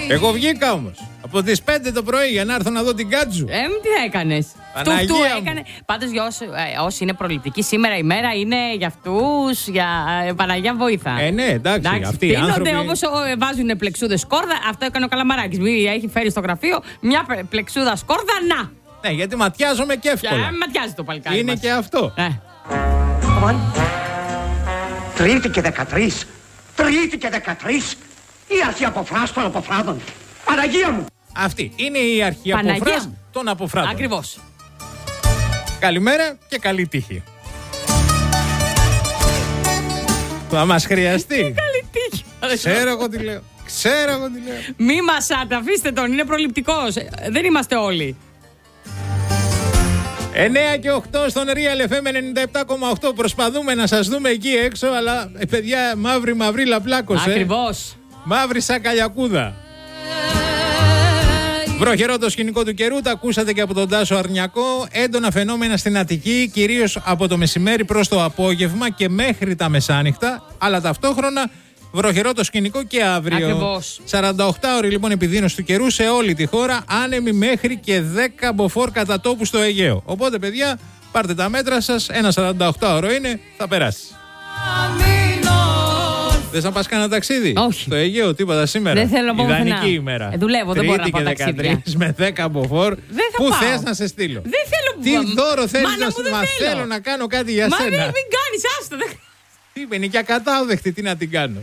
Εγώ βγήκα όμως από τις 5 το πρωί για να έρθω να δω την Κάτζου. Τι έκανες? Παναγία μου. έκανε. Πάντως για όσοι είναι προληπτικοί, σήμερα η μέρα είναι για αυτούς, για Παναγία βοήθα. Ναι, εντάξει. Αυτοί οι άνθρωποι. Πίνονται όπως βάζουν πλεξούδες σκόρδα. Αυτό έκανε ο Καλαμαράκης. Έχει φέρει στο γραφείο μια πλεξούδα σκόρδα, να. Ναι, γιατί ματιάζομαι και εύκολα. Ματιάζει το παλικάρι. Είναι μας. και αυτό. Τρίτη και 13. Τρίτη και 13. Η αρχή αποφράς των αποφράδων. Παναγία μου! Αυτή είναι η αρχή αποφράς των αποφράδων. Ακριβώς. Καλημέρα και καλή τύχη. Θα μας χρειαστεί. Καλή τύχη. Ξέρω εγώ τι λέω. Μη μασάτε, αφήστε τον, είναι προληπτικός. Δεν είμαστε όλοι. 9 και 8 στον Real FM 97,8. Προσπαθούμε να σας δούμε εκεί έξω, αλλά παιδιά, μαύρη λαπλάκωσε. Ακριβώς. Μαύρη σαν καλιακούδα. Βροχερό το σκηνικό του καιρού, τα ακούσατε και από τον Τάσο Αρνιακό. Έντονα φαινόμενα στην Αττική, κυρίως από το μεσημέρι προς το απόγευμα και μέχρι τα μεσάνυχτα, αλλά ταυτόχρονα βροχερό το σκηνικό και αύριο. Ακριβώς. 48 ώρες λοιπόν επιδείνωση του καιρού σε όλη τη χώρα, άνεμοι μέχρι και 10 μποφόρ κατά τόπου στο Αιγαίο. Οπότε παιδιά, πάρτε τα μέτρα σας, ένα 48ωρο είναι, θα περάσει. Θες να πας κανένα ταξίδι? Όχι. Στο Αιγαίο, τίποτα σήμερα? Δεν θέλω να πάω ιδανική πουθενά. ημέρα. Δουλεύω, δεν μπορώ να πάω ταξίδια. Με 10 μποφόρ. Πού θες να σε στείλω? Δεν θέλω. Τι δώρο θέλεις Μάνα να μου, σου? δεν Μα θέλω να κάνω κάτι για Μα σένα. μην κάνεις, άστο. Τι είναι και ακατάδεκτη, τι να την κάνω.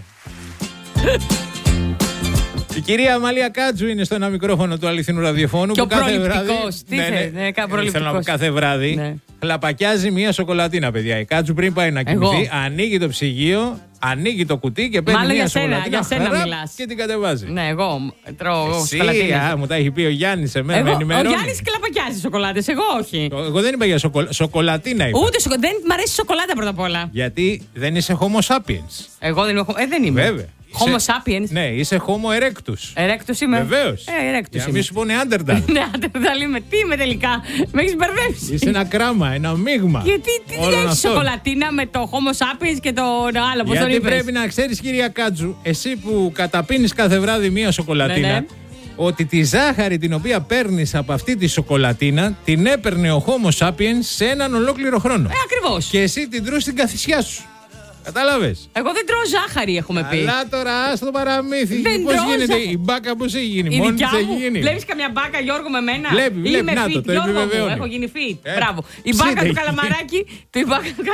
Η κυρία Αμαλία Κάτζου είναι στο ένα μικρόφωνο του αληθινού ραδιοφώνου. Και που ο κάθε βράδυ. προληπτικός. Τι θέλει, θέλω να πω κάθε βράδυ. Ναι. Χλαπακιάζει μία σοκολατίνα, παιδιά. Η Κάτζου πριν πάει να κοιμηθεί, ανοίγει το ψυγείο, ανοίγει το κουτί και παίρνει μία σοκολατίνα. Για σένα μιλάς. Και την κατεβάζει. Ναι, εγώ τρώω σοκολατίνα. Μου τα έχει πει ο Γιάννης εμένα. Ο Γιάννης κλαπακιάζει σοκολάτες, εγώ όχι. Εγώ δεν είπα για σοκολατίνα. Είπα. Ούτε δεν μ' αρέσει η σοκολάτα πρώτα απ' όλα. Γιατί δεν είσαι Homo sapiens. Εγώ δεν είμαι. Δεν είμαι. Βέβαια. Homo sapiens. Ναι, είσαι Homo erectus. Erectus είμαι. Βεβαίως. Erectus Για να είμαι. μην σου πω Neanderthal. Neanderthal είμαι. Τι είμαι τελικά? Με έχεις μπερδέψει. Είσαι ένα κράμα, ένα μείγμα. Γιατί τι έχει σοκολατίνα με το Homo sapiens και το άλλο, πώς τον Γιατί είπες? πρέπει να ξέρεις, κυρία Κάτζου, εσύ που καταπίνεις κάθε βράδυ μία σοκολατίνα, Ναι. ότι τη ζάχαρη την οποία παίρνεις από αυτή τη σοκολατίνα την έπαιρνε ο Homo sapiens σε έναν ολόκληρο χρόνο. Ακριβώς. Και εσύ την τρως στην καθισιά σου. Κατάλαβες? Εγώ δεν τρώω ζάχαρη, έχουμε πει. Αλλά τώρα άστο το παραμύθι. Δεν Πώς τρώω γίνεται, ζάχαρη. η μπάκα πώς έχει γίνει? Η Μόνη δικιά της έχει μου. γίνει. Βλέπεις καμιά μπάκα, Γιώργο, με μένα? Βλέπει, Είμαι να fit, το Γιώργο μου, επιβεβαιώνει. έχω γίνει fit. Μπράβο. Η Ψήτε μπάκα του έχει Καλαμαράκη, τη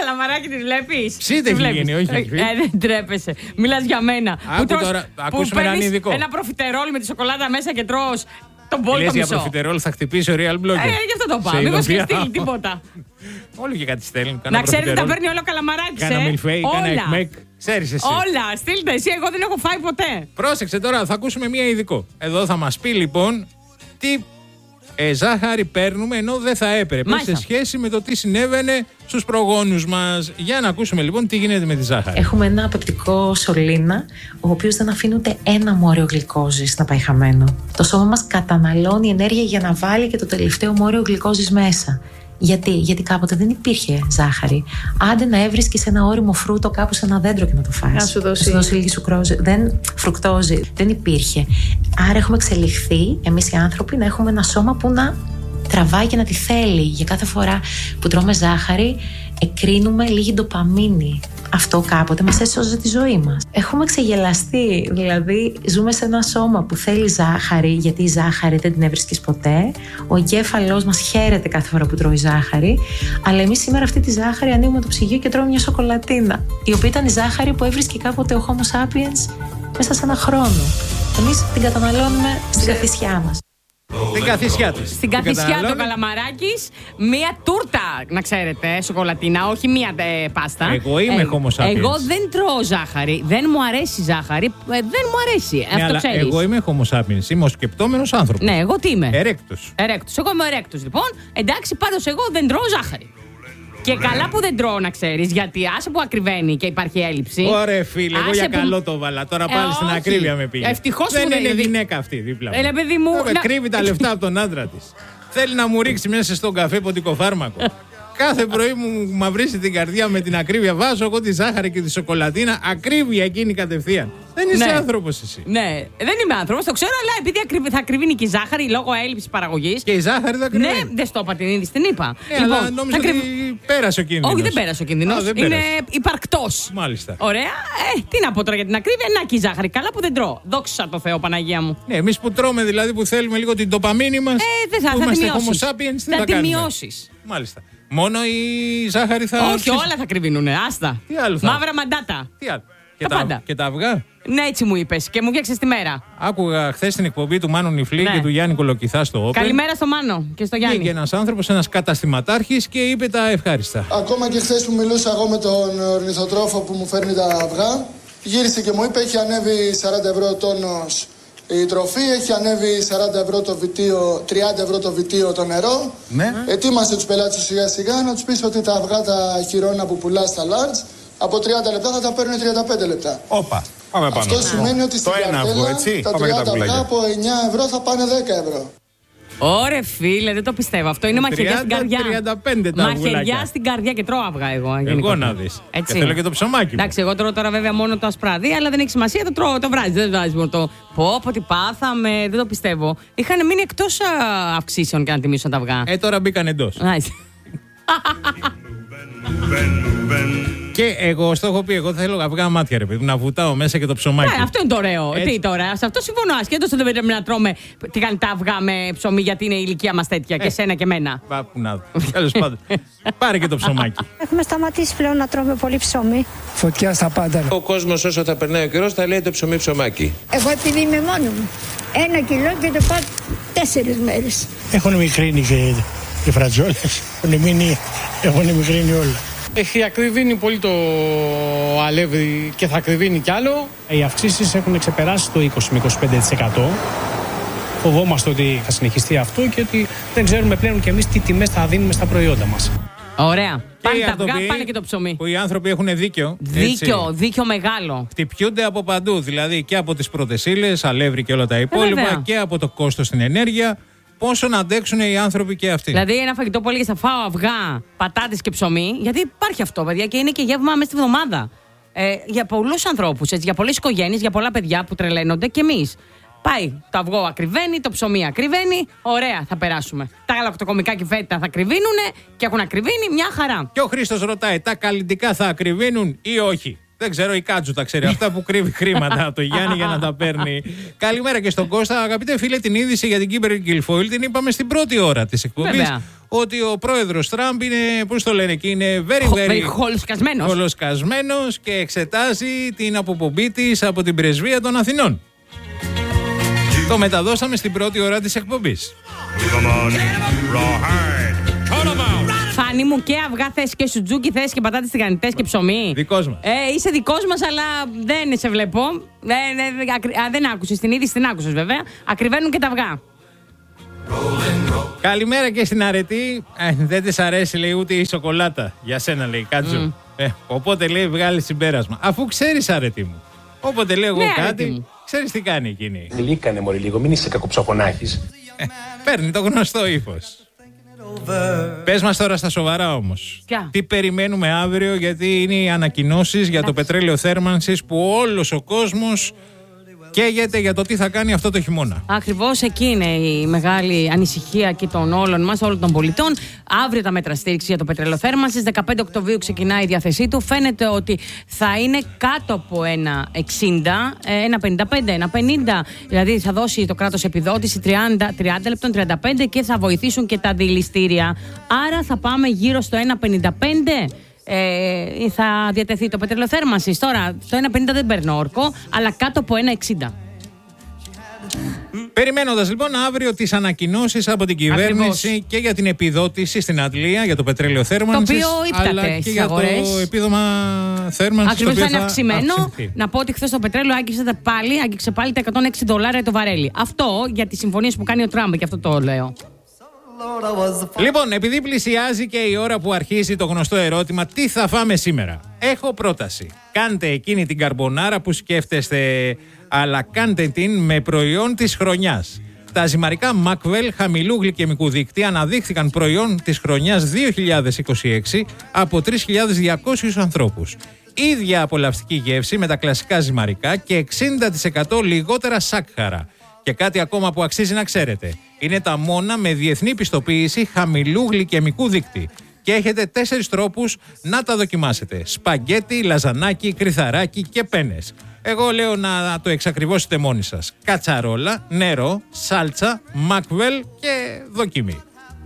βλέπεις? Ψήτε έχει γίνει, όχι έχει fit. Δεν τρέπεσαι. Μιλάς για μένα. Άκου τώρα, ακούσουμε έναν παίρνεις ειδικό. ένα προφιτερόλ με τη σοκολάτα μέσα και τρως τον πόλ Λες το για μισό. προφιτερόλ θα χτυπήσει ο Real Blogger. Γι' αυτό το πάω. Μήπως και στείλει τίποτα. Όλοι και κάτι στέλνουν. Να ξέρετε, τα παίρνει όλο ο Καλαμαράκης. Κάνα μιλφέι, κάνα εκμεκ. Ξέρεις εσύ. Όλα, στείλτε εσύ, εγώ δεν έχω φάει ποτέ. Πρόσεξε τώρα, θα ακούσουμε μία ειδικό. Εδώ θα μας πει λοιπόν τι ζάχαρη παίρνουμε ενώ δεν θα έπρεπε. Μάλιστα. Σε σχέση με το τι συνέβαινε στους προγόνους μας. Για να ακούσουμε λοιπόν τι γίνεται με τη ζάχαρη. Έχουμε ένα πεπτικό σωλήνα, ο οποίος δεν αφήνει ούτε ένα μόριο γλυκόζης να πάει χαμένο. Το σώμα μας καταναλώνει ενέργεια για να βάλει και το τελευταίο μόριο γλυκόζης μέσα. Γιατί κάποτε δεν υπήρχε ζάχαρη. Άντε να έβρισκες ένα όριμο φρούτο κάπου σε ένα δέντρο και να το φας. Να σου δώσει λίγη φρουκτόζη. Δεν υπήρχε. Άρα έχουμε εξελιχθεί εμείς οι άνθρωποι να έχουμε ένα σώμα που να τραβάει και να τη θέλει. Για κάθε φορά που τρώμε ζάχαρη, εκρίνουμε λίγη ντοπαμίνη. Αυτό κάποτε μας έσωζε τη ζωή μας. Έχουμε ξεγελαστεί. Δηλαδή, ζούμε σε ένα σώμα που θέλει ζάχαρη, γιατί η ζάχαρη δεν την έβρισκες ποτέ. Ο εγκέφαλός μας χαίρεται κάθε φορά που τρώει ζάχαρη. Αλλά εμείς σήμερα αυτή τη ζάχαρη ανοίγουμε το ψυγείο και τρώμε μια σοκολατίνα, η οποία ήταν η ζάχαρη που έβρισκε κάποτε ο Homo sapiens μέσα σε ένα χρόνο. Εμείς την καταναλώνουμε στην καθισιά μας. Στην καθισιά της. Στην καθισιά του Καλαμαράκης, μία τούρτα, να ξέρετε, σοκολατίνα, όχι μία πάστα. Εγώ είμαι Homo sapiens. Εγώ δεν τρώω ζάχαρη. Δεν μου αρέσει η ζάχαρη. Δεν μου αρέσει. Ναι, Αυτό αλλά ξέρεις. εγώ είμαι Homo sapiens. Είμαι ο σκεπτόμενος άνθρωπος. Ναι, εγώ τι είμαι? Erectus. Εγώ είμαι erectus, λοιπόν. Εντάξει, πάντως εγώ δεν τρώω ζάχαρη. Και καλά που δεν τρώω, να ξέρεις, γιατί άσε που ακριβένει και υπάρχει έλλειψη. Ωραία, φίλε, εγώ για καλό το βάλα. Τώρα πάλι στην όχι. ακρίβεια με πήγε. Ευτυχώς δεν που είναι δεν- γυναίκα αυτή δίπλα μου. Παιδί μου. Κρύβει τα λεφτά από τον άντρα της. Θέλει να μου ρίξει μέσα στον καφέ ποτικοφάρμακο. Κάθε πρωί μου μαυρίζει την καρδιά με την ακρίβεια. Βάζω εγώ τη ζάχαρη και τη σοκολατίνα. Ακρίβεια εκείνη κατευθείαν. Δεν είσαι άνθρωπος εσύ. Ναι, δεν είμαι άνθρωπος, το ξέρω, αλλά επειδή θα κρυβίνει και η ζάχαρη λόγω έλλειψης παραγωγής. Και η ζάχαρη θα κρυβίνει. Ναι, δεν στο είπα την είδηση, την είπα. Ναι, λοιπόν, αλλά νόμιζα ότι πέρασε ο κίνδυνος. Όχι, δεν πέρασε ο κίνδυνος. Είναι υπαρκτός. Μάλιστα. Ωραία. Τι να πω τώρα για την ακρίβεια, να και η ζάχαρη. Καλά που δεν τρώω. Δόξα τω Θεώ, Παναγία μου. Ναι, εμείς που τρώμε δηλαδή που θέλουμε λίγο την ντοπαμίνη μας. Δεν θα τη μειώσεις. Θα τη μειώσεις. Μάλιστα. Μόνο η ζάχαρη θα. Όχι, όλα θα κρυβίνουνε. Άστα. Τι άλλο θα. Μαύρα μαντάτα. Τι άλλο. Και τα αυγά. Ναι, έτσι μου είπες και μου φτιάξες τη μέρα. Άκουγα χθες την εκπομπή του Μάνου Νιφλή και του Γιάννη Κολοκυθά στο Open. Καλημέρα στο Μάνο και στο Γιάννη. Βγήκε ένας άνθρωπος, ένας καταστηματάρχης και είπε τα ευχάριστα. Ακόμα και χθες που μιλούσα εγώ με τον ορνηθοτρόφο που μου φέρνει τα αυγά, γύρισε και μου είπε: έχει ανέβει 40 ευρώ τόνος η τροφή, έχει ανέβει 40 ευρώ το βιτίο, 30 ευρώ το βιτίο το νερό. Ναι. Ετοίμασε τους πελάτες σιγά σιγά να τους πεις ότι τα αυγά τα χειρόνα που πουλά στα large από 30 λεπτά θα τα παίρνουν 35 λεπτά. Όπα. Πάμε πάνω. Αυτό σημαίνει ότι στην καρτέλα τα 30 αυγά από 9 ευρώ θα πάνε 10 ευρώ. Ωρε φίλε, δεν το πιστεύω. Αυτό είναι μαχαιριά στην καρδιά. 35 τα μαχαιριά στην καρδιά και τρώω αυγά εγώ. Εγώ να δεις. Και θέλω και το ψωμάκι μου. Εντάξει, εγώ τρώω τώρα βέβαια μόνο το ασπράδι, αλλά δεν έχει σημασία, το τρώω το βράδυ. Δεν βάζει μόνο το πω, τι πάθαμε, δεν το πιστεύω. Είχαν μείνει εκτός αυξήσεων και να τιμήσουν τα αυγά. Τώρα μπήκαν εντός. Και εγώ στο έχω πει, εγώ θέλω αυγά μάτια, ρε παιδί, να βουτάω μέσα και το ψωμάκι. Αυτό είναι το ωραίο. Τι τώρα, σε αυτό συμφωνώ. Ασχέτως δεν πρέπει να τρώμε τι κάνει τα αυγά με ψωμί, γιατί είναι η ηλικία μας τέτοια και σένα και εμένα. Πάπου να δω. Τέλος πάντων. Πάρε και το ψωμάκι. Έχουμε σταματήσει πλέον να τρώμε πολύ ψωμί. Φωτιά στα πάντα. Ο κόσμος όσο θα περνάει ο καιρός θα λέει το ψωμί ψωμάκι. Εγώ επειδή είμαι μόνο μου, 1 κιλό και το πάω 4 μέρες. Έχουν μικρύνει και οι φρατζόλες. Έχουν μικρύνει όλα. Έχει ακριβήνει πολύ το αλεύρι και θα ακριβήνει κι άλλο. Οι αυξήσεις έχουν ξεπεράσει το 20 με 25%. Φοβόμαστε ότι θα συνεχιστεί αυτό και ότι δεν ξέρουμε πλέον κι εμείς τι τιμές θα δίνουμε στα προϊόντα μας. Ωραία. Πάνε τα αυγά, πάνε και το ψωμί. Που οι άνθρωποι έχουν δίκιο. Δίκιο μεγάλο. Χτυπιούνται από παντού. Δηλαδή και από τις πρώτες ύλες, αλεύρι και όλα τα υπόλοιπα, και από το κόστος στην ενέργεια. Πόσο να αντέξουν οι άνθρωποι και αυτοί. Δηλαδή, ένα φαγητό που έλεγε θα φάω αυγά, πατάτες και ψωμί, γιατί υπάρχει αυτό, παιδιά, και είναι και γεύμα μέσα στη βδομάδα. Για πολλούς ανθρώπους, για πολλές οικογένειες, για πολλά παιδιά που τρελαίνονται και εμείς. Πάει, το αυγό ακριβένει, το ψωμί ακριβένει, ωραία, θα περάσουμε. Τα γαλακτοκομικά και φέτα θα ακριβίνουνε και έχουν ακριβήνει, μια χαρά. Και ο Χρήστος ρωτάει, τα καλλιτικά θα ακριβίνουν ή όχι? Δεν ξέρω, η Κάτζου τα ξέρει. Αυτά που κρύβει χρήματα από το Γιάννη για να τα παίρνει. Καλημέρα και στον Κώστα. Αγαπητέ φίλε, την είδηση για την Κίμπερ Γκιλφόιλ την είπαμε στην πρώτη ώρα της εκπομπής. Ότι ο πρόεδρος Τραμπ είναι, πώς το λένε εκεί, είναι very χολοσκασμένος και εξετάζει την αποπομπή της από την πρεσβεία των Αθηνών. Το μεταδώσαμε στην πρώτη ώρα της εκπομπής. Φάνη μου, και αυγά θες και σουτζούκι θες και πατάτες τηγανιτές και ψωμί. Δικός μας. Είσαι δικός μας, αλλά δεν σε βλέπω. Δεν άκουσες την είδηση, την άκουσες βέβαια. Ακριβένουν και τα αυγά. Καλημέρα και στην Αρετή. Δεν της αρέσει, λέει, ούτε η σοκολάτα. Για σένα, λέει, Κάτζου. Οπότε, λέει, βγάλει συμπέρασμα. Αφού ξέρεις, Αρετή μου. Όποτε λέω εγώ κάτι, ξέρεις τι κάνει εκείνη. Γλύκανε μωρή λίγο, μην είσαι κακοψοφωνάχης. Παίρνει το γνωστό ύφος. Πες μας τώρα στα σοβαρά όμως. Τι περιμένουμε αύριο, γιατί είναι οι ανακοινώσεις για το πετρέλαιο θέρμανσης που όλος ο κόσμος καίγεται για το τι θα κάνει αυτό το χειμώνα. Ακριβώς εκεί είναι η μεγάλη ανησυχία και των όλων μας, όλων των πολιτών. Αύριο τα μέτρα στήριξη για το πετρέλαιο θέρμανσης. 15 Οκτωβρίου ξεκινάει η διάθεσή του. Φαίνεται ότι θα είναι κάτω από 1,60, 1,55, 1,50. Δηλαδή θα δώσει το κράτος επιδότηση 30 λεπτών, 35 και θα βοηθήσουν και τα δηληστήρια. Άρα θα πάμε γύρω στο 1,55. Θα διατεθεί το πετρέλαιο θέρμανσης. Τώρα το 1,50 δεν παίρνω όρκο, αλλά κάτω από 1,60. Περιμένοντας λοιπόν αύριο τις ανακοινώσεις από την κυβέρνηση και για την επιδότηση στην Αντλία για το πετρέλαιο θέρμανσης, το οποίο ύπταται στις αγορές. Για το επίδομα θέρμανσης. Ακριβώς, θα είναι αυξημένο. Να πω ότι χθες το πετρέλαιο άγγιξε πάλι τα $106 το βαρέλι. Αυτό για τις συμφωνίες που κάνει ο Τραμπ, και αυτό το λέω. Λοιπόν, επειδή πλησιάζει και η ώρα που αρχίζει το γνωστό ερώτημα, τι θα φάμε σήμερα, έχω πρόταση. Κάντε εκείνη την καρμπονάρα που σκέφτεστε, αλλά κάντε την με προϊόν της χρονιάς. Τα ζυμαρικά Macwell χαμηλού γλυκαιμικού δείκτη αναδείχθηκαν προϊόν της χρονιάς 2026 από 3.200 ανθρώπους. Ίδια απολαυστική γεύση με τα κλασικά ζυμαρικά και 60% λιγότερα σάκχαρα. Και κάτι ακόμα που αξίζει να ξέρετε. Είναι τα μόνα με διεθνή πιστοποίηση χαμηλού γλυκαιμικού δείκτη. Και έχετε 4 τρόπους να τα δοκιμάσετε. Σπαγκέτι, λαζανάκι, κρυθαράκι και πένες. Εγώ λέω να το εξακριβώσετε μόνοι σας. Κατσαρόλα, νερό, σάλτσα, Macwell και δοκιμή.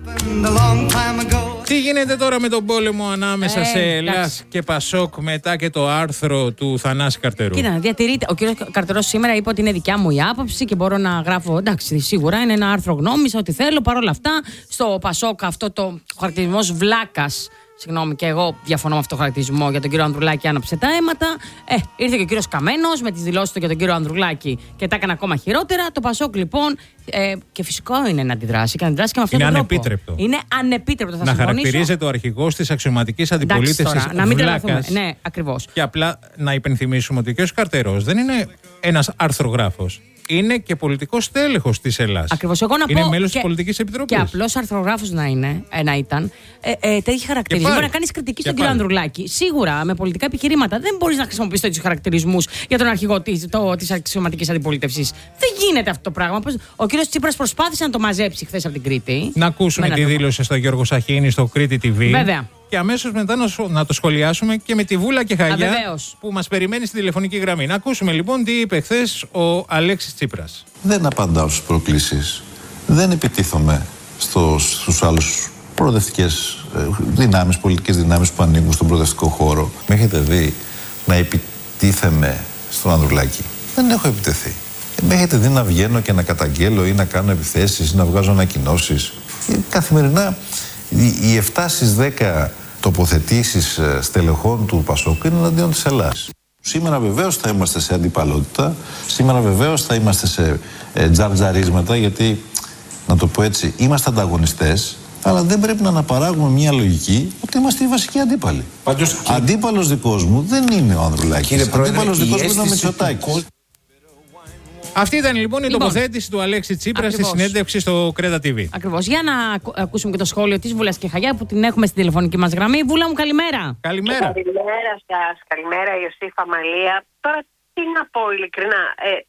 Τι γίνεται τώρα με τον πόλεμο ανάμεσα σε Ελλάς και Πασόκ μετά και το άρθρο του Θανάση Καρτερού? Κοίτα, διατηρείται. Ο κύριος Καρτερός σήμερα είπε ότι είναι δικιά μου η άποψη και μπορώ να γράφω. Εντάξει, σίγουρα είναι ένα άρθρο γνώμης, ό,τι θέλω. Παρ' όλα αυτά, στο Πασόκ αυτό το χαρακτηρισμός βλάκας. Συγγνώμη, και εγώ διαφωνώ με αυτό το χαρακτηρισμό για τον κύριο Ανδρουλάκη, άναψε τα αίματα. Ήρθε και ο κύριος Καμένος με τις δηλώσεις του για τον κύριο Ανδρουλάκη και τα έκανε ακόμα χειρότερα. Το Πασόκ λοιπόν, και φυσικό είναι να αντιδράσει και να αντιδράσει και με αυτόν τον τρόπο. Ανεπίτρεπτο. Είναι ανεπίτρεπτο. Θα να συμφωνήσω. χαρακτηρίζεται ο αρχηγός της αξιωματικής αντιπολίτευσης βλάκας. Ναι, ακριβώς. Και απλά να υπενθυμίσουμε ότι ο κύριος Καρτερός δεν είναι ένας αρθρογράφος. Είναι και πολιτικός τέλεχος της Ελλάς. Ακριβώς. Εγώ να είναι πω. μέλος της πολιτικής επιτροπής. Και απλός αρθρογράφος να ήταν. Τέτοιοι χαρακτηρισμοί. Μπορεί να κάνεις κριτική στον κύριο Ανδρουλάκη. Σίγουρα με πολιτικά επιχειρήματα. Δεν μπορείς να χρησιμοποιήσεις τέτοιους χαρακτηρισμούς για τον αρχηγό της αξιωματικής αντιπολίτευσης. Δεν γίνεται αυτό το πράγμα. Ο κύριος Τσίπρας προσπάθησε να το μαζέψει χθες από την Κρήτη. Να ακούσουμε τη δήλωση στον Γιώργο Σαχίνη στο Κρήτη TV. Βέβαια. Και αμέσως μετά να το σχολιάσουμε και με τη Βούλα και Χαγιά που μας περιμένει στη τηλεφωνική γραμμή. Να ακούσουμε λοιπόν τι είπε χθες ο Αλέξης Τσίπρας. Δεν απαντάω στις προκλήσεις. Δεν επιτίθομαι στους άλλους προοδευτικές δυνάμεις, πολιτικές δυνάμεις που ανήκουν στον προοδευτικό χώρο. Με έχετε δει να επιτίθεμαι στον Ανδρουλάκη? Δεν έχω επιτεθεί. Με έχετε δει να βγαίνω και να καταγγέλω ή να κάνω επιθέσεις ή να βγάζω ανακοινώσεις? Καθημερινά οι 7 στις 10 τοποθετήσεις στελεχών του Πασόκ είναι εναντίον της Ελλάδας. Σήμερα βεβαίως θα είμαστε σε αντιπαλότητα, σήμερα βεβαίως θα είμαστε σε τζαρτζαρίσματα, γιατί, να το πω έτσι, είμαστε ανταγωνιστές, αλλά δεν πρέπει να αναπαράγουμε μια λογική ότι είμαστε οι βασικοί αντίπαλοι. Αντίπαλος δικός μου δεν είναι ο Ανδρουλάκης, αντίπαλος δικός μου είναι ο Μητσοτάκης. Αυτή ήταν λοιπόν η τοποθέτηση του Αλέξη Τσίπρα στη συνέντευξη στο Κρέτα TV. Ακριβώς. Για να ακούσουμε και το σχόλιο της Βούλας και Χαγιά που την έχουμε στη τηλεφωνική μας γραμμή. Βούλα μου, καλημέρα. Καλημέρα. Καλημέρα σας. Καλημέρα, Ιωσήφα Μαλία. Τώρα τι να πω ειλικρινά.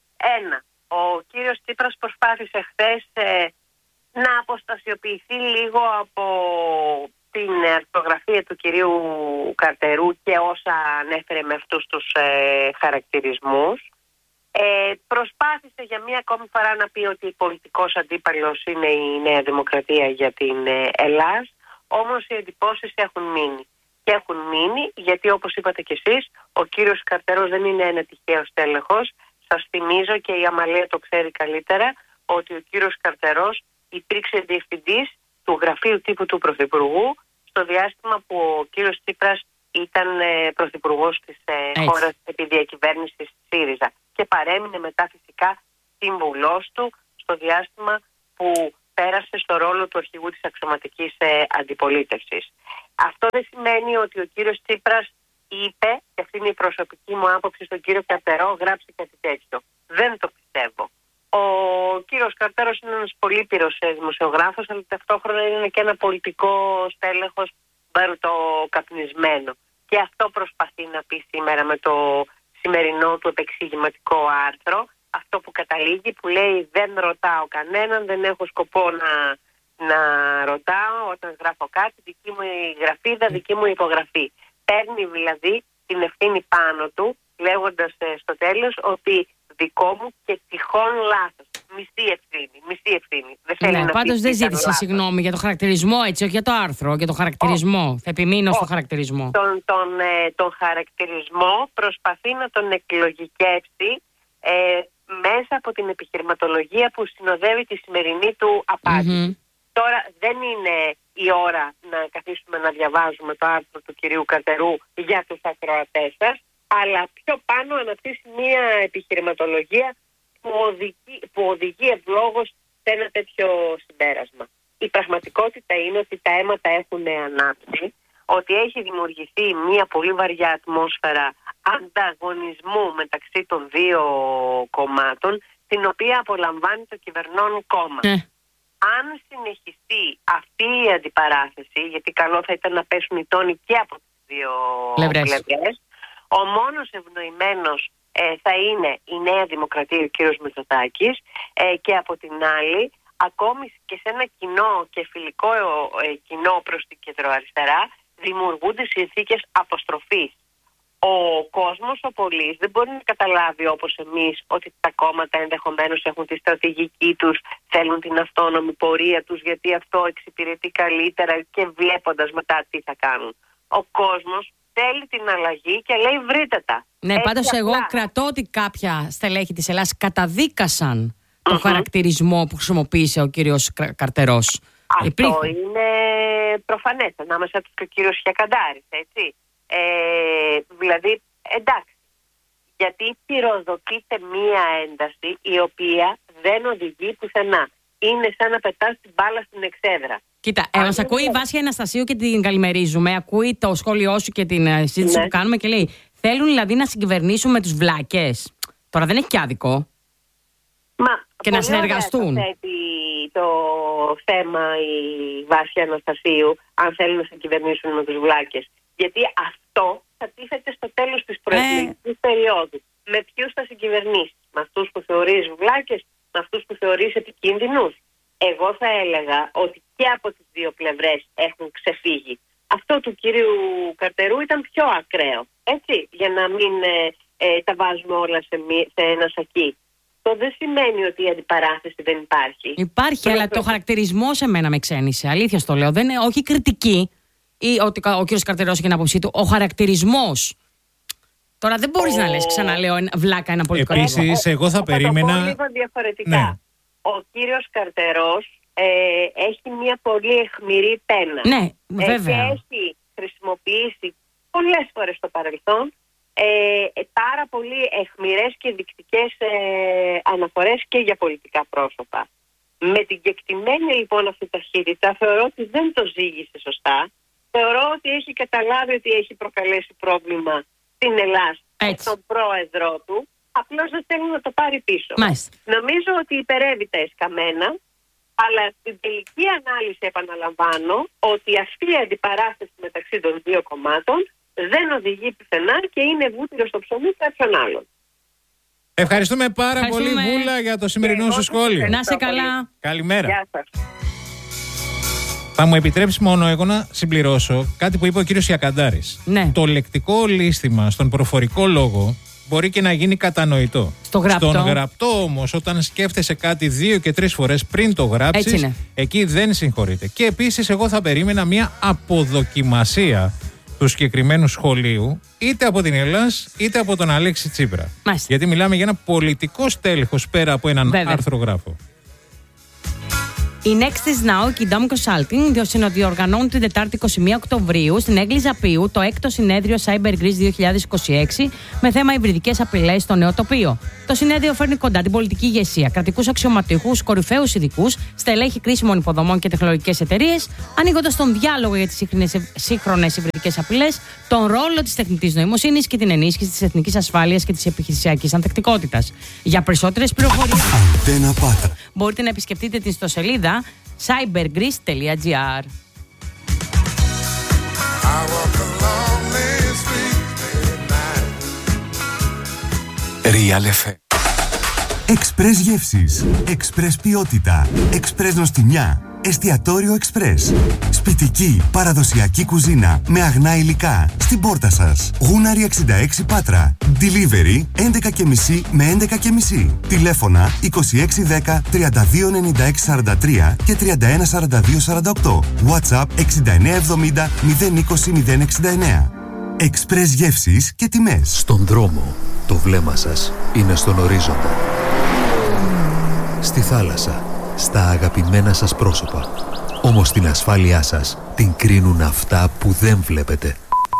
Ο κύριος Τσίπρας προσπάθησε χθες να αποστασιοποιηθεί λίγο από την αρθρογραφία του κυρίου Καρτερού και όσα ανέφερε με αυτούς τους χαρακτηρισμούς. Προσπάθησε για μία ακόμη φορά να πει ότι πολιτικός αντίπαλος είναι η Νέα Δημοκρατία για την Ελλάς, όμως οι εντυπώσεις έχουν μείνει. Και έχουν μείνει γιατί, όπως είπατε κι εσείς, ο κύριος Καρτερός δεν είναι ένα τυχαίο τέλεχος. Σας θυμίζω, και η Αμαλία το ξέρει καλύτερα, ότι ο κύριος Καρτερός υπήρξε διευθυντής του γραφείου τύπου του Πρωθυπουργού στο διάστημα που ο κύριος Τσίπρας ήταν πρωθυπουργός της χώρας επί διακυβέρνησης ΣΥΡΙΖΑ και παρέμεινε μετά φυσικά σύμβουλός του στο διάστημα που πέρασε στο ρόλο του αρχηγού της αξιωματικής αντιπολίτευσης. Αυτό δεν σημαίνει ότι ο κύριος Τσίπρας είπε, και αυτή είναι η προσωπική μου άποψη, στον κύριο Καρτερό γράψει κάτι τέτοιο. Δεν το πιστεύω. Ο κύριος Καρτερός είναι ένας πολύπειρος δημοσιογράφος, αλλά ταυτόχρονα είναι και ένα πολιτικό στέλεχος μπαρουτοκαπνισμένο. Και αυτό προσπαθεί να πει σήμερα με το σημερινό του επεξηγηματικό άρθρο, αυτό που καταλήγει, που λέει δεν ρωτάω κανέναν, δεν έχω σκοπό να ρωτάω όταν γράφω κάτι, δική μου η γραφίδα, δική μου η υπογραφή. Παίρνει δηλαδή την ευθύνη πάνω του, λέγοντας στο τέλος ότι δικό μου και τυχόν λάθος. Μισή ευθύνη. Δεν θέλει να πάντως δεν ζήτησε συγγνώμη για το χαρακτηρισμό, έτσι, όχι για το άρθρο, για το χαρακτηρισμό. Θα επιμείνω στο χαρακτηρισμό. Τον χαρακτηρισμό προσπαθεί να τον εκλογικεύσει μέσα από την επιχειρηματολογία που συνοδεύει τη σημερινή του απάτη. Τώρα δεν είναι η ώρα να καθίσουμε να διαβάζουμε το άρθρο του κυρίου Καρτερού για τους ακροατές σας, αλλά πιο πάνω αναπτύσσει μια επιχειρηματολογία που οδηγεί ευλόγως σε ένα τέτοιο συμπέρασμα. Η πραγματικότητα είναι ότι τα αίματα έχουν ανάψει, ότι έχει δημιουργηθεί μια πολύ βαριά ατμόσφαιρα ανταγωνισμού μεταξύ των δύο κομμάτων, την οποία απολαμβάνει το κυβερνών κόμμα. Αν συνεχιστεί αυτή η αντιπαράθεση, γιατί καλό θα ήταν να πέσουν οι τόνοι και από τις δύο πλευρές, ο μόνος ευνοημένος θα είναι η Νέα Δημοκρατία, ο κύριος Μητσοτάκης, και από την άλλη, ακόμη και σε ένα κοινό και φιλικό κοινό προς την κεντροαριστερά, δημιουργούνται συνθήκες αποστροφής. Ο κόσμος, ο πολίτης, δεν μπορεί να καταλάβει όπως εμείς ότι τα κόμματα ενδεχομένως έχουν τη στρατηγική τους, θέλουν την αυτόνομη πορεία τους, γιατί αυτό εξυπηρετεί καλύτερα και βλέποντας μετά τι θα κάνουν. Ο κόσμος θέλει την αλλαγή και λέει βρείτε τα. Ναι, πάντως εγώ κρατώ ότι κάποια στελέχη της Ελλάδας καταδίκασαν το χαρακτηρισμό που χρησιμοποίησε ο κύριος Καρτερός. Αυτό είναι προφανές, ανάμεσα του και ο κύριος Χιακαντάρης, έτσι. Δηλαδή, εντάξει, γιατί πυροδοτείται μία ένταση η οποία δεν οδηγεί πουθενά. Είναι σαν να πετάς την μπάλα στην εξέδρα. Κοίτα, μας ακούει η Βάσια Αναστασίου και την καλημερίζουμε. Ακούει το σχόλιο σου και την συζήτηση που κάνουμε και λέει: θέλουν δηλαδή να συγκυβερνήσουν με τους βλάκες. Τώρα δεν έχει και άδικο. Και να συνεργαστούν. Το θέμα η Βάσια Αναστασίου, αν θέλουν να συγκυβερνήσουν με τους βλάκες. Γιατί αυτό θα τίθεται στο τέλος της προεκλογικής περίοδου. Με ποιους θα συγκυβερνήσεις? Με αυτούς που θεωρείς βλάκες, με αυτούς που θεωρείς επικίνδυνους? Εγώ θα έλεγα ότι και από τις δύο πλευρές έχουν ξεφύγει. Αυτό του κυρίου Καρτερού ήταν πιο ακραίο, έτσι, για να μην τα βάζουμε όλα σε ένα σακί. Αυτό δεν σημαίνει ότι η αντιπαράθεση δεν υπάρχει. Υπάρχει, αλλά το χαρακτηρισμό σε μένα με ξένησε. Αλήθεια στο λέω. Δεν είναι, όχι κριτική ή ότι ο κύριος Καρτερός έχει την άποψή του. Ο χαρακτηρισμός. Τώρα δεν μπορείς να λες, ξαναλέω, βλάκα ένα πολιτικό. Επίσης, εγώ θα περίμενα. Θα το πω λίγο διαφορετικά. Ναι. Ο κύριος Καρτερός έχει μια πολύ αιχμηρή πένα. Ναι, βέβαια. Και έχει χρησιμοποιήσει πολλές φορές στο παρελθόν πάρα πολύ αιχμηρές και δεικτικές αναφορές και για πολιτικά πρόσωπα. Με την κεκτημένη λοιπόν αυτή ταχύτητα θεωρώ ότι δεν το ζήγησε σωστά. Θεωρώ ότι έχει καταλάβει ότι έχει προκαλέσει πρόβλημα στην Ελλάδα στον πρόεδρό του. Απλώς δεν θέλει να το πάρει πίσω. Μάλιστα. Νομίζω ότι υπερεύει τα εσκαμμένα, αλλά στην τελική ανάλυση επαναλαμβάνω ότι αυτή η αντιπαράθεση μεταξύ των δύο κομμάτων δεν οδηγεί πουθενά και είναι βούτυρο στο ψωμί κάποιον άλλον. Ευχαριστούμε πάρα πολύ, Βούλα, για το σημερινό σου σχόλιο. Να σε καλά. Καλημέρα. Γεια σας. Θα μου επιτρέψει μόνο εγώ να συμπληρώσω κάτι που είπε ο κύριος Χιακαντάρης. Ναι. Το λεκτικό λύστημα στον προφορικό λόγο μπορεί και να γίνει κατανοητό. Στον γραπτό όμως, όταν σκέφτεσαι κάτι 2 και 3 φορές πριν το γράψεις, εκεί δεν συγχωρείται. Και επίσης εγώ θα περίμενα μια αποδοκιμασία του συγκεκριμένου σχολείου, είτε από την Ελλάς είτε από τον Αλέξη Τσίπρα. Μάλιστα. Γιατί μιλάμε για ένα πολιτικό στέλεχος πέρα από έναν αρθρογράφο. Η Next is Now και η Dom Consulting διοργανώνουν την Τετάρτη 21 Οκτωβρίου στην Έγκλιζα Πίου το 6ο συνέδριο Cyber Greece 2026 με θέμα υβριδικές απειλές στο νέο τοπίο. Το συνέδριο φέρνει κοντά την πολιτική ηγεσία, κρατικούς αξιωματούχους, κορυφαίους ειδικούς, στελέχη κρίσιμων υποδομών και τεχνολογικές εταιρείες, ανοίγοντας τον διάλογο για τις σύγχρονες υβριδικές απειλές, τον ρόλο της τεχνητής νοημοσύνης και την ενίσχυση της εθνικής ασφάλειας και της επιχειρησιακής ανθεκτικότητας. Για περισσότερες πληροφορίες μπορείτε να επισκεφτείτε την ιστοσελίδα cybergreece.gr. Real FM. Εξπρές γεύσεις, εξπρές ποιότητα, εξπρές νοστιμιά, εστιατόριο εξπρές. Σπιτική, παραδοσιακή κουζίνα με αγνά υλικά στην πόρτα σας. Γούναρη 66 Πάτρα. Delivery 11.30 με 11.30. Τηλέφωνα 2610 329643 και 314248. WhatsApp 6970 020 069. Εξπρές γεύσεις και τιμές. Στον δρόμο, το βλέμμα σας είναι στον ορίζοντα. Στη θάλασσα, στα αγαπημένα σας πρόσωπα. Όμως την ασφάλειά σας την κρίνουν αυτά που δεν βλέπετε.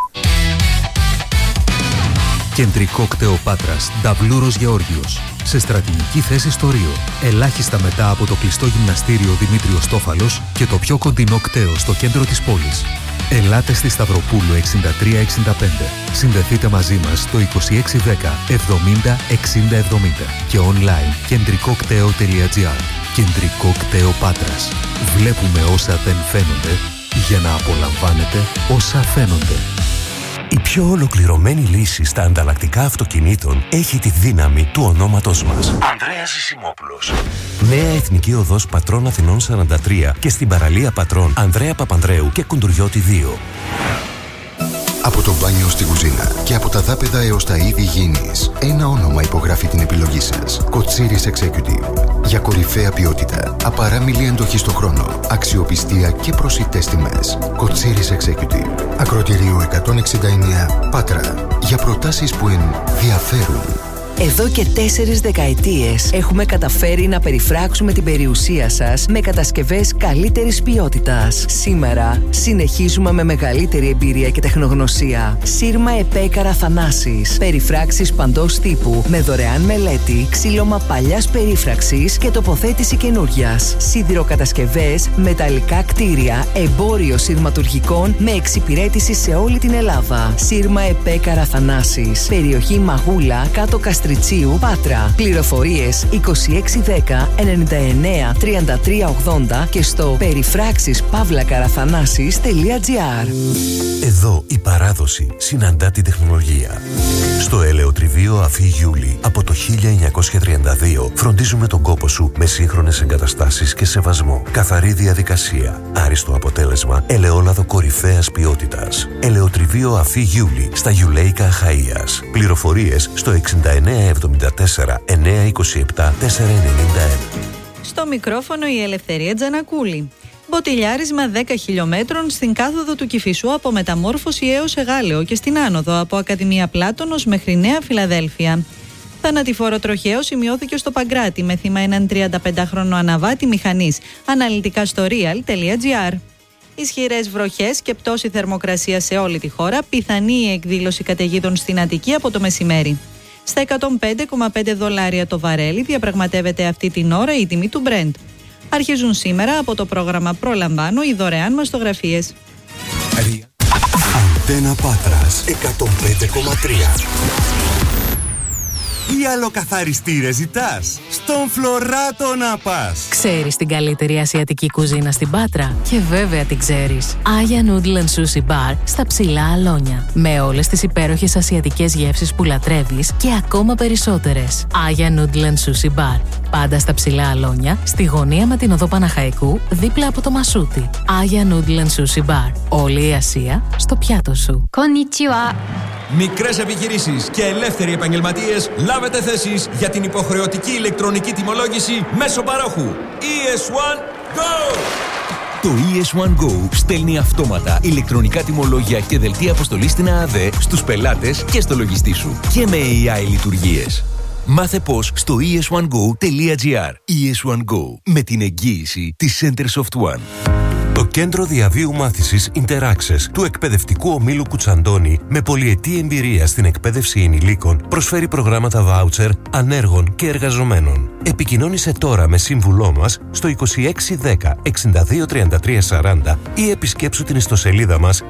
Κεντρικό κτέο Πάτρας, Νταβλούρος Γεώργιος. Σε στρατηγική θέση στο Ρίο. Ελάχιστα μετά από το κλειστό γυμναστήριο Δημήτριος Τόφαλος και το πιο κοντινό κτέο στο κέντρο της πόλης. Ελάτε στη Σταυροπούλου 6365. Συνδεθείτε μαζί μας στο 2610 70 60 70 και online κεντρικόκτεο.gr. Κεντρικό Κτέο Πάτρας. Βλέπουμε όσα δεν φαίνονται για να απολαμβάνετε όσα φαίνονται. Η πιο ολοκληρωμένη λύση στα ανταλλακτικά αυτοκινήτων έχει τη δύναμη του ονόματός μας. Ανδρέας Ζησιμόπουλος. Νέα Εθνική Οδός Πατρών Αθηνών 43 και στην παραλία Πατρών Ανδρέα Παπανδρέου και Κουντουριώτη 2. Από το μπάνιο στη κουζίνα και από τα δάπεδα έως τα είδη υγιεινής, ένα όνομα υπογράφει την επιλογή σας. Κοτσίρις Executive. Για κορυφαία ποιότητα, απαράμιλη εντοχή στο χρόνο, αξιοπιστία και προσιτές τιμές. Κοτσίρις Executive. Ακροτηρίου 169 Πάτρα. Για προτάσεις που ενδιαφέρουν. Εδώ και 4 δεκαετίες έχουμε καταφέρει να περιφράξουμε την περιουσία σας με κατασκευές καλύτερης ποιότητας. Σήμερα συνεχίζουμε με μεγαλύτερη εμπειρία και τεχνογνωσία. Σύρμα ΕΠΕ Καραθανάσης. Περιφράξεις παντός τύπου με δωρεάν μελέτη, ξύλωμα παλιάς περίφραξης και τοποθέτηση καινούριας. Σιδηροκατασκευές, μεταλλικά κτίρια, εμπόριο σειρματουργικών με εξυπηρέτηση σε όλη την Ελλάδα. Σύρμα ΕΠΕ Καραθανάσης. Περιοχή Μαγούλα, κάτω Καστριτσίου, Πάτρα. Πληροφορίες 2610 99 33 80 και στο περιφράξεις-καραθανάσης.gr. Εδώ η παράδοση συναντά την τεχνολογία. Στο ελαιοτριβείο Αφή Γιούλη από το 1932 φροντίζουμε τον κόπο σου με σύγχρονες εγκαταστάσεις και σεβασμό. Καθαρή διαδικασία, άριστο αποτέλεσμα, ελαιόλαδο κορυφαίας ποιότητας. Ελαιοτριβείο Αφή Γιούλη στα Γιουλέικα Αχαΐας. Πληροφορίες στο 6974 927 491. Στο μικρόφωνο η Ελευθερία Τζανακούλη. Μποτιλιάρισμα 10 χιλιόμετρων στην κάθοδο του Κηφισού από Μεταμόρφωση έως Εγάλεο και στην άνοδο από Ακαδημία Πλάτωνος μέχρι Νέα Φιλαδέλφια. Θανατηφόρο τροχαίο σημειώθηκε στο Παγκράτη με θύμα έναν 35χρονο αναβάτη μηχανής. Αναλυτικά στο real.gr. Ισχυρές βροχές και πτώση θερμοκρασίας σε όλη τη χώρα, πιθανή η εκδήλωση καταιγίδων στην Αττική από το μεσημέρι. Στα 105,5 δολάρια το βαρέλι διαπραγματεύεται αυτή την ώρα η τιμή του Brent. Αρχίζουν σήμερα από το πρόγραμμα Προλαμβάνω οι δωρεάν μαστογραφίες. Αντένα Πάτρας 105,3. Τι άλλο καθαριστήρες ζητάς? Στον Φλωράτο να πας. Ξέρεις την καλύτερη ασιατική κουζίνα στην Πάτρα? Και βέβαια την ξέρεις. Aya Noodle and Sushi Bar στα Ψηλά Αλόνια. Με όλες τις υπέροχες ασιατικές γεύσεις που λατρεύεις και ακόμα περισσότερες. Aya Noodle and Sushi Bar. Πάντα στα Ψηλά Αλόνια, στη γωνία με την οδό Παναχαϊκού, δίπλα από το Μασούτι. Aya Noodle and Sushi Bar. Όλη η Ασία στο πιάτο σου. Konnichiwa. Μικρές επιχειρήσεις και ελεύθεροι επαγγελματίες, λάβετε θέσεις για την υποχρεωτική ηλεκτρονική τιμολόγηση μέσω παρόχου. ES1 Go! Το ES1 Go στέλνει αυτόματα ηλεκτρονικά τιμολόγια και δελτία αποστολής στην ΑΑΔΕ στους πελάτες και στο λογιστή σου. Και με AI λειτουργίες. Μάθε πώς στο es1go.gr. ES1 Go με την εγγύηση της Centersoft One. Το Κέντρο Διαβίου Μάθησης Interaccess του Εκπαιδευτικού Ομίλου Κουτσαντώνη, με πολυετή εμπειρία στην εκπαίδευση ενηλίκων, προσφέρει προγράμματα βάουτσερ ανέργων και εργαζομένων. Επικοινώνησε τώρα με σύμβουλό μας στο 2610 62 33 40 ή επισκέψου την ιστοσελίδα μας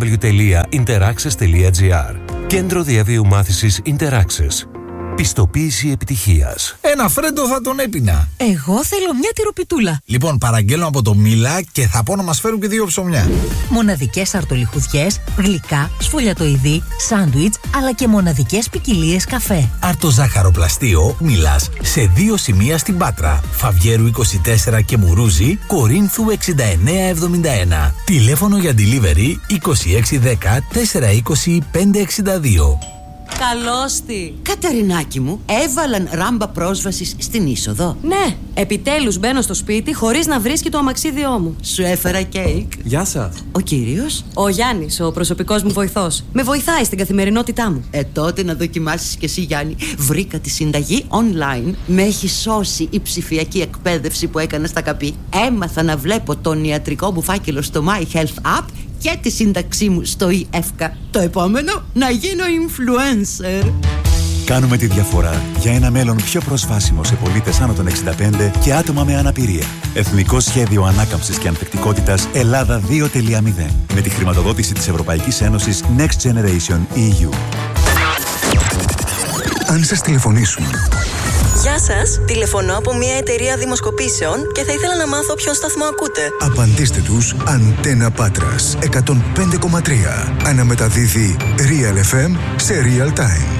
www.interaccess.gr. Κέντρο Διαβίου Μάθησης Interaccess. Πιστοποίηση επιτυχίας. Ένα φρέντο θα τον έπινα. Εγώ θέλω μια τυροπιτούλα. Λοιπόν, παραγγέλνω από το Μίλα και θα πω να μας φέρουν και 2 ψωμιά. Μοναδικές αρτολιχουδιές, γλυκά, σφολιατοειδή, σάντουιτς, αλλά και μοναδικές ποικιλίες καφέ. Αρτοζάχαροπλαστείο Μίλας σε 2 σημεία στην Πάτρα. Φαβιέρου 24 και Μουρούζη, Κορίνθου 6971. Τηλέφωνο για delivery 2610 420 562. Καλώς τη! Καταρινάκι μου, έβαλαν ράμπα πρόσβασης στην είσοδο. Ναι, επιτέλους μπαίνω στο σπίτι χωρίς να βρίσκει το αμαξίδιό μου. Σου έφερα κέικ. Γεια σας. Ο κύριος? Ο Γιάννης, ο προσωπικός μου βοηθός. Με βοηθάει στην καθημερινότητά μου. Τότε να δοκιμάσεις κι εσύ, Γιάννη. Βρήκα τη συνταγή online. Με έχει σώσει η ψηφιακή εκπαίδευση που έκανα στα ΚΑΠΗ. Έμαθα να βλέπω τον ιατρικό μου φάκελο στο My Health App και τη σύνταξή μου στο ΙΕΦΚΑ. Το επόμενο, να γίνω influencer. Κάνουμε τη διαφορά για ένα μέλλον πιο προσβάσιμο σε πολίτες άνω των 65 και άτομα με αναπηρία. Εθνικό Σχέδιο Ανάκαμψης και Ανθεκτικότητας Ελλάδα 2.0. Με τη χρηματοδότηση της Ευρωπαϊκής Ένωσης Next Generation EU. Αν σας τηλεφωνήσουν. Γεια σας, τηλεφωνώ από μια εταιρεία δημοσκοπήσεων και θα ήθελα να μάθω ποιον σταθμό ακούτε. Απαντήστε τους Αντένα Πάτρας 105,3. Αναμεταδίδει Real FM σε real time.